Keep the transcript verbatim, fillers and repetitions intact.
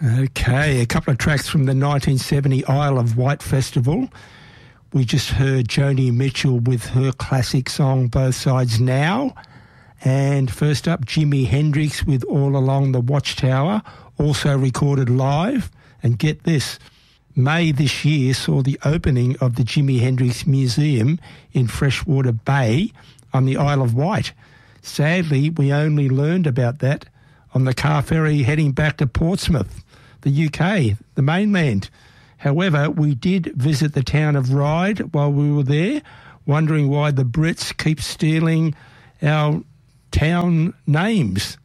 Okay, a couple of tracks from the nineteen seventy Isle of Wight Festival. We just heard Joni Mitchell with her classic song Both Sides Now. And first up, Jimi Hendrix with All Along the Watchtower, also recorded live. And get this, May this year saw the opening of the Jimi Hendrix Museum in Freshwater Bay on the Isle of Wight. Sadly, we only learned about that on the car ferry heading back to Portsmouth, the U K, the mainland. However, we did visit the town of Ryde while we were there, wondering why the Brits keep stealing our town names.